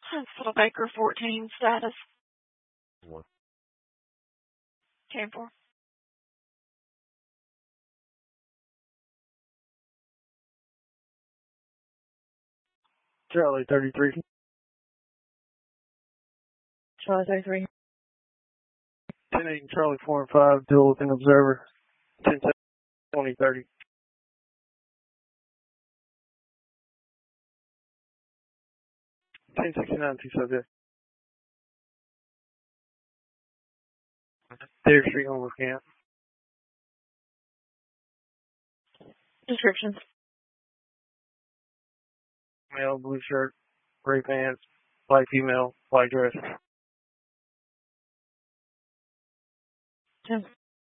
Little Baker 14 status. What? 10-4. Charlie 33. Charlie 33. 10-8 Charlie 4 and 5, dual with an observer. 10-7, 20-30. 1069, 2 subject. Dare Street, Homework Camp. Descriptions. Male, blue shirt, gray pants, white female, white dress.